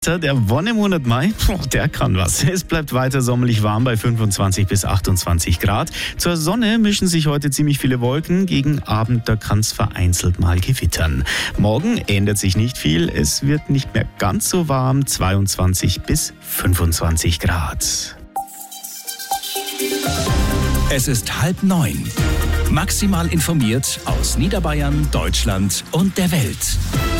Der Wonnemonat Mai, der kann was. Es bleibt weiter sommerlich warm bei 25 bis 28 Grad. Zur Sonne mischen sich heute ziemlich viele Wolken. Gegen Abend, da kann es vereinzelt mal gewittern. Morgen ändert sich nicht viel. Es wird nicht mehr ganz so warm, 22 bis 25 Grad. Es ist 8:30. Maximal informiert aus Niederbayern, Deutschland und der Welt.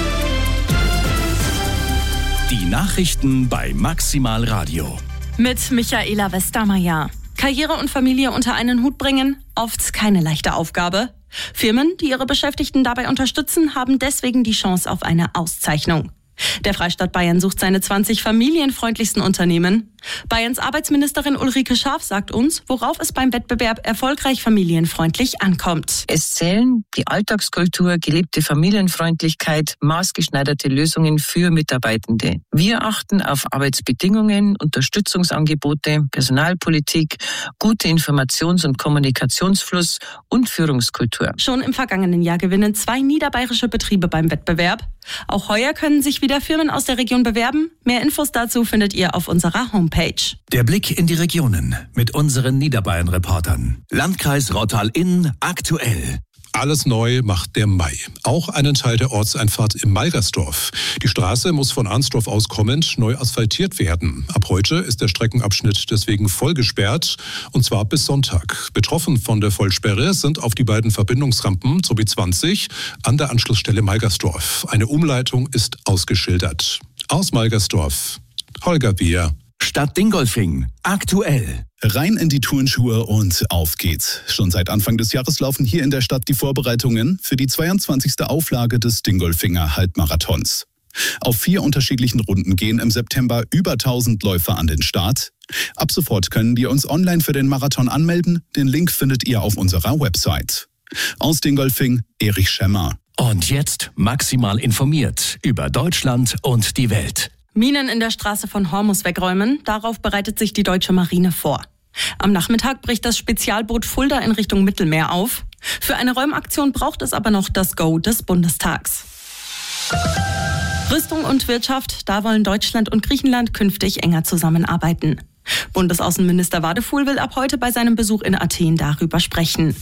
Die Nachrichten bei Maximal Radio. Mit Michaela Westermeier. Karriere und Familie unter einen Hut bringen, oft keine leichte Aufgabe. Firmen, die ihre Beschäftigten dabei unterstützen, haben deswegen die Chance auf eine Auszeichnung. Der Freistaat Bayern sucht seine 20 familienfreundlichsten Unternehmen. Bayerns Arbeitsministerin Ulrike Scharf sagt uns, worauf es beim Wettbewerb erfolgreich familienfreundlich ankommt. Es zählen die Alltagskultur, gelebte Familienfreundlichkeit, maßgeschneiderte Lösungen für Mitarbeitende. Wir achten auf Arbeitsbedingungen, Unterstützungsangebote, Personalpolitik, gute Informations- und Kommunikationsfluss und Führungskultur. Schon im vergangenen Jahr gewinnen 2 niederbayerische Betriebe beim Wettbewerb. Auch heuer können sich wieder Firmen aus der Region bewerben. Mehr Infos dazu findet ihr auf unserer Homepage. Der Blick in die Regionen mit unseren Niederbayern-Reportern. Landkreis Rottal-Inn aktuell. Alles neu macht der Mai. Auch einen Teil der Ortseinfahrt im Meigersdorf. Die Straße muss von Arnsdorf aus kommend neu asphaltiert werden. Ab heute ist der Streckenabschnitt deswegen voll gesperrt, und zwar bis Sonntag. Betroffen von der Vollsperre sind auf die beiden Verbindungsrampen zur B20 an der Anschlussstelle Meigersdorf. Eine Umleitung ist ausgeschildert. Aus Meigersdorf, Holger Bier. Stadt Dingolfing aktuell. Rein in die Turnschuhe und auf geht's. Schon seit Anfang des Jahres laufen hier in der Stadt die Vorbereitungen für die 22. Auflage des Dingolfinger Halbmarathons. Auf 4 unterschiedlichen Runden gehen im September über 1000 Läufer an den Start. Ab sofort können wir uns online für den Marathon anmelden. Den Link findet ihr auf unserer Website. Aus Dingolfing, Erich Schemmer. Und jetzt maximal informiert über Deutschland und die Welt. Minen in der Straße von Hormus wegräumen, darauf bereitet sich die deutsche Marine vor. Am Nachmittag bricht das Spezialboot Fulda in Richtung Mittelmeer auf. Für eine Räumaktion braucht es aber noch das Go des Bundestags. Rüstung und Wirtschaft, da wollen Deutschland und Griechenland künftig enger zusammenarbeiten. Bundesaußenminister Wadefuhl will ab heute bei seinem Besuch in Athen darüber sprechen.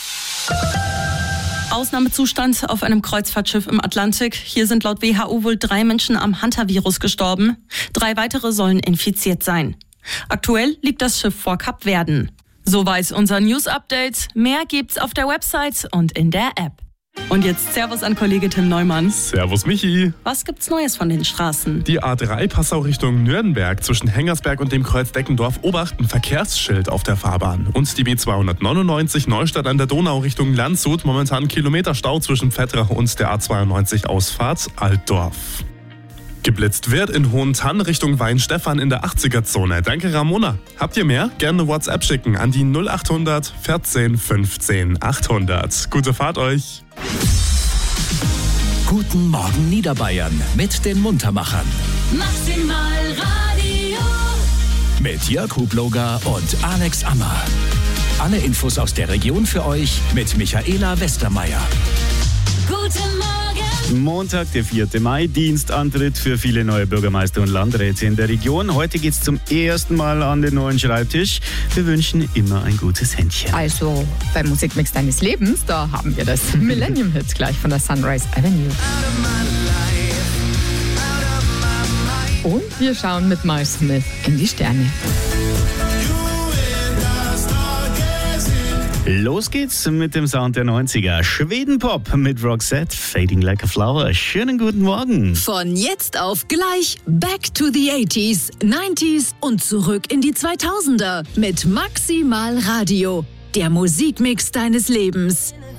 Ausnahmezustand auf einem Kreuzfahrtschiff im Atlantik. Hier sind laut WHO wohl 3 Menschen am Hantavirus gestorben. 3 weitere sollen infiziert sein. Aktuell liegt das Schiff vor Kapverden. Soweit unser News-Update. Mehr gibt's auf der Website und in der App. Und jetzt Servus an Kollege Tim Neumann. Servus Michi. Was gibt's Neues von den Straßen? Die A3 Passau Richtung Nürnberg zwischen Hengersberg und dem Kreuz Deckendorf Obacht, ein Verkehrsschild auf der Fahrbahn. Und die B299 Neustadt an der Donau Richtung Landshut, momentan Kilometerstau zwischen Vettrach und der A92 Ausfahrt Altdorf. Geblitzt wird in Hohentann Richtung Weinstefan in der 80er-Zone. Danke Ramona. Habt ihr mehr? Gerne WhatsApp schicken an die 0800 14 15 800. Gute Fahrt euch. Guten Morgen Niederbayern mit den Muntermachern. Maximal Radio. Mit Jörg Hubloger und Alex Ammer. Alle Infos aus der Region für euch mit Michaela Westermeier. Guten Morgen. Montag, der 4. Mai, Dienstantritt für viele neue Bürgermeister und Landräte in der Region. Heute geht's zum ersten Mal an den neuen Schreibtisch. Wir wünschen immer ein gutes Händchen. Also beim Musikmix deines Lebens, da haben wir das Millennium-Hit gleich von der Sunrise Avenue. Und wir schauen mit Miles Smith in die Sterne. Los geht's mit dem Sound der 90er. Schwedenpop mit Roxette, Fading Like a Flower. Schönen guten Morgen. Von jetzt auf gleich Back to the 80s, 90s und zurück in die 2000er mit Maximal Radio. Der Musikmix deines Lebens.